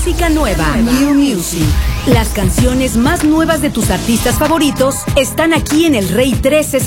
música nueva. New Music. Las canciones más nuevas de tus artistas favoritos están aquí en el Rey 1360.